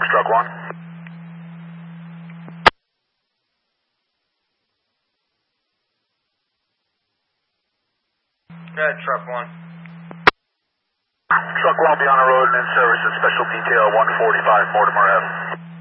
Truck 1. Truck 1. Truck 1 will be on the road and in service at Special Detail 145 Mortimer Ave.